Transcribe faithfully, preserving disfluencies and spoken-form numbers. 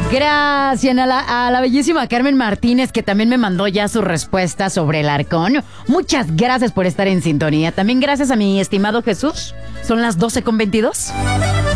Gracias a la, a la bellísima Carmen Martínez, que también me mandó ya su respuesta sobre el arcón. Muchas gracias por estar en sintonía. También gracias a mi estimado Jesús. Son las doce con veintidós.